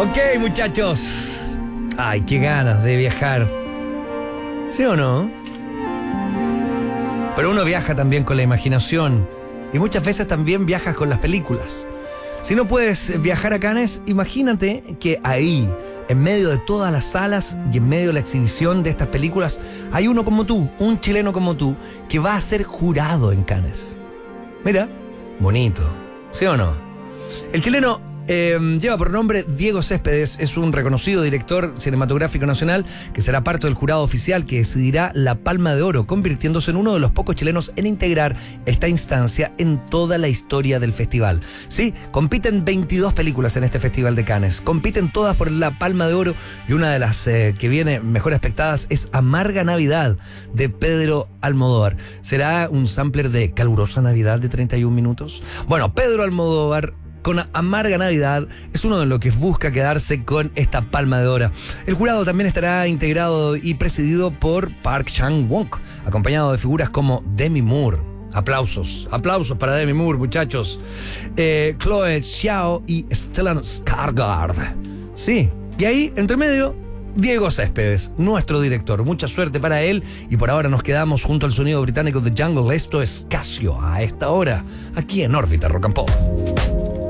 Ok, muchachos. Ay, qué ganas de viajar. ¿Sí o no? Pero uno viaja también con la imaginación. Y muchas veces también viajas con las películas. Si no puedes viajar a Cannes, imagínate que ahí, en medio de todas las salas y en medio de la exhibición de estas películas, hay uno como tú, un chileno como tú, que va a ser jurado en Cannes. Mira, bonito, ¿sí o no? El chileno lleva por nombre Diego Céspedes, es un reconocido director cinematográfico nacional que será parte del jurado oficial que decidirá la Palma de Oro, convirtiéndose en uno de los pocos chilenos en integrar esta instancia en toda la historia del festival. Sí, compiten 22 películas en este festival de Cannes, compiten todas por la Palma de Oro y una de las que viene mejor expectadas es Amarga Navidad de Pedro Almodóvar. ¿Será un sampler de Calurosa Navidad de 31 minutos? Bueno, Pedro Almodóvar con Amarga Navidad es uno de los que busca quedarse con esta Palma de Oro. El jurado también estará integrado y presidido por Park Chan-wook, acompañado de figuras como Demi Moore. Aplausos para Demi Moore, muchachos. Chloe Zhao y Stellan Skarsgård. Sí, y ahí, entre medio, Diego Céspedes, nuestro director. Mucha suerte para él y por ahora nos quedamos junto al sonido británico de Jungle. Esto es Casio a esta hora, aquí en Órbita Rock and Pop.